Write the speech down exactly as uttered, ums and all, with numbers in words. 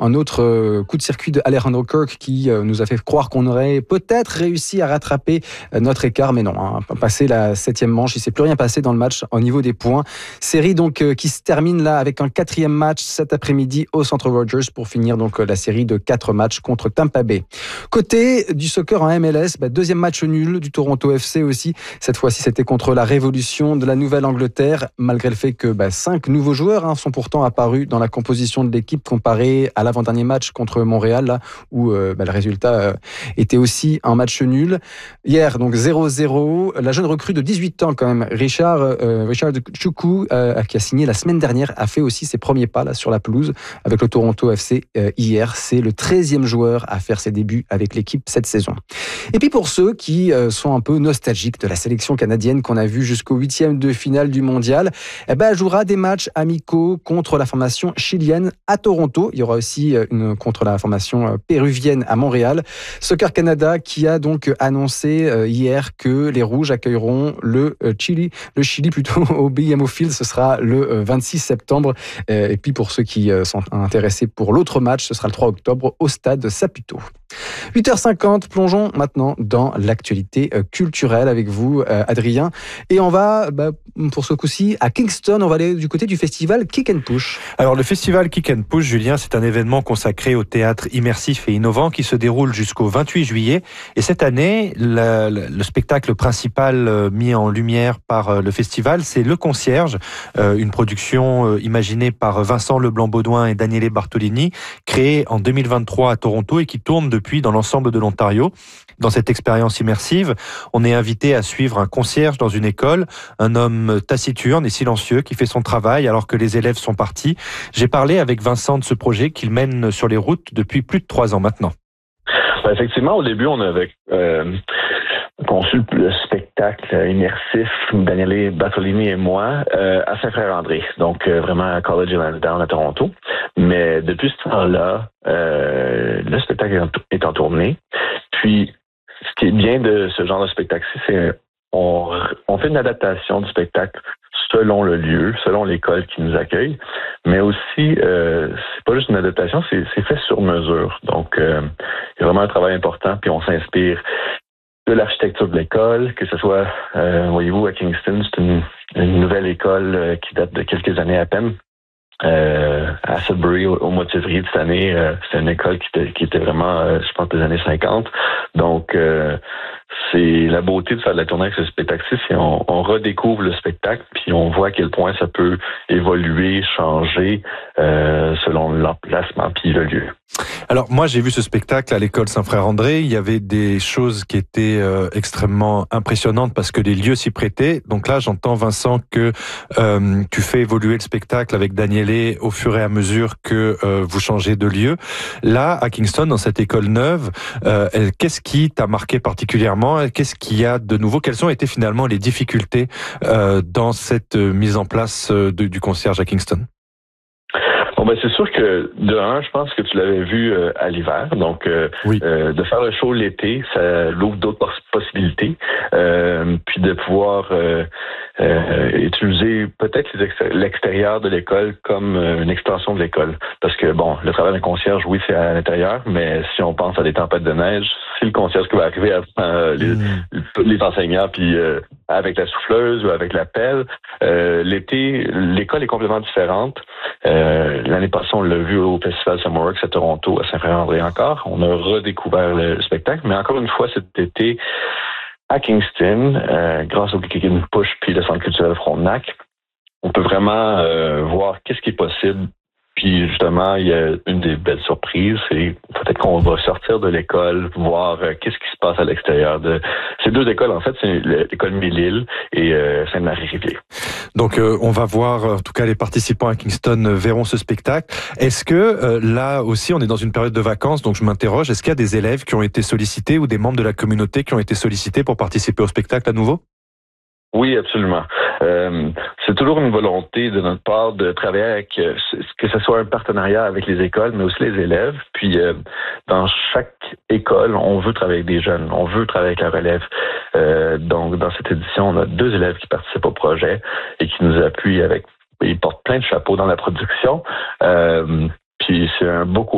un autre euh, coup de circuit de Alejandro Kirk qui euh, nous a fait croire qu'on aurait peut-être réussi à rattraper euh, notre écart, mais non, hein, passé la septième manche, il ne s'est plus rien passé dans le match au niveau des points. Série donc euh, qui se termine là avec un quatrième match cet après-midi au Centre Rogers pour finir donc euh, la série de quatre matchs contre Tampa Bay. Côté du soccer en M L S, bah, deuxième match nul du Toronto F C aussi. Cette fois-ci, c'était contre la Révolution de la Nouvelle-Angleterre, malgré le fait que bah, cinq nouveaux joueurs hein, sont pourtant apparus dans la composition de l'équipe comparé à l'avant-dernier match contre Montréal, là, où euh, bah, le résultat euh, était aussi un match nul. Hier, donc zéro zéro. La jeune recrue de dix-huit ans quand même, Richard, euh, Richard Choukou, euh, qui a signé la semaine dernière, a fait aussi ses premiers pas là, sur la pelouse avec le Toronto F C euh, hier. C'est le treizième joueur à faire ses débuts avec l'équipe cette saison. Et puis pour ceux qui euh, sont un peu nostalgiques de la sélection canadienne qu'on a vue jusqu'au huitième de finale du mondial, eh ben, elle jouera des matchs amicaux contre la formation chilienne à Toronto. Il y aura aussi une contre la formation péruvienne à Montréal. Soccer Canada qui a donc annoncé euh, hier que les Rouges accueilleront le euh, Chili, le Chili plutôt au B M O Field. Ce sera le euh, vingt-six septembre. Euh, et puis pour ceux qui euh, sont intéressés pour l'autre match, ce sera le trois octobre au stade Saputo. huit heures cinquante, plongeons maintenant dans l'actualité culturelle avec vous, euh, Adrien. Et on va, bah, pour ce coup-ci, à Kingston, on va aller du côté du festival Kick and Push. Alors, le festival Kick and Push, Julien, c'est un événement consacré au théâtre immersif et innovant qui se déroule jusqu'au vingt-huit juillet. Et cette année, le, le spectacle principal mis en lumière par le festival, c'est Le Concierge, euh, une production euh, imaginée par Vincent Leblanc-Baudouin et Daniele Bartolini, créée en deux mille vingt-trois à Toronto et qui tourne depuis dans l'ensemble de l'Ontario. Dans cette expérience immersive, on est invité à suivre un concierge dans une école, un homme taciturne et silencieux qui fait son travail alors que les élèves sont partis. J'ai parlé avec Vincent de ce projet qu'il mène sur les routes depuis plus de trois ans maintenant. Ben, effectivement, au début, on avait euh, conçu le spectacle immersif, Daniele Bartolini et moi, euh, à Saint-Frère-André, donc euh, vraiment à College Lansdowne à Toronto. Mais depuis ce temps-là, euh, le spectacle est en tournée. Puis, ce qui est bien de ce genre de spectacle-ci, c'est on, on fait une adaptation du spectacle selon le lieu, selon l'école qui nous accueille, mais aussi, euh, c'est pas juste une adaptation, c'est, c'est fait sur mesure. Donc, euh, il y a vraiment un travail important, puis on s'inspire de l'architecture de l'école, que ce soit, euh, voyez-vous, à Kingston, c'est une, une nouvelle école euh, qui date de quelques années à peine. Euh, à Sudbury, au, au mois de février de cette année, euh, c'est une école qui était, qui était vraiment, euh, je pense, des années cinquante. Donc, euh, c'est la beauté de faire de la tournée avec ce spectacle-ci, c'est on, on redécouvre le spectacle, puis on voit à quel point ça peut évoluer, changer euh, selon l'emplacement puis le lieu. Alors moi j'ai vu ce spectacle à l'école Saint-Frère-André, il y avait des choses qui étaient euh, extrêmement impressionnantes parce que les lieux s'y prêtaient. Donc là j'entends Vincent que euh, tu fais évoluer le spectacle avec Daniele au fur et à mesure que euh, vous changez de lieu. Là à Kingston, dans cette école neuve, euh, qu'est-ce qui t'a marqué particulièrement? Qu'est-ce qu'il y a de nouveau? Quelles ont été finalement les difficultés euh, dans cette mise en place de, du concierge à Kingston? Bon, ben, c'est sûr que, de un, je pense que tu l'avais vu euh, à l'hiver. Donc, euh, oui. euh, de faire le show l'été, ça l'ouvre d'autres possibilités. Euh, puis de pouvoir euh, euh, utiliser peut-être les extér- l'extérieur de l'école comme euh, une extension de l'école. Parce que, bon, le travail d'un concierge, oui, c'est à l'intérieur, mais si on pense à des tempêtes de neige, c'est le concierge qui va arriver avant euh, les, mmh. les enseignants, puis euh, avec la souffleuse ou avec la pelle. Euh, l'été, l'école est complètement différente. Euh, l'année passée, on l'a vu au Festival Summerworks à Toronto, à Saint-Frère-André encore. On a redécouvert le spectacle, mais encore une fois, cet été, à Kingston, euh, grâce au Kick and Push puis le Centre culturel Frontenac, on peut vraiment euh, voir qu'est-ce qui est possible. Puis justement, il y a une des belles surprises, c'est peut-être qu'on va sortir de l'école, voir euh, qu'est-ce qui se passe à l'extérieur de ces deux écoles. En fait, c'est l'école Mille-Îles et euh, Sainte-Marie-Rivière. Donc, euh, on va voir, en tout cas, les participants à Kingston verront ce spectacle. Est-ce que euh, là aussi, on est dans une période de vacances, donc je m'interroge, est-ce qu'il y a des élèves qui ont été sollicités ou des membres de la communauté qui ont été sollicités pour participer au spectacle à nouveau? Oui, absolument. Euh, c'est toujours une volonté de notre part de travailler avec, que ce soit un partenariat avec les écoles, mais aussi les élèves. Puis, euh, dans chaque école, on veut travailler avec des jeunes, on veut travailler avec la relève. Euh, donc, dans cette édition, on a deux élèves qui participent au projet et qui nous appuient avec, ils portent plein de chapeaux dans la production. Euh, puis, c'est un beau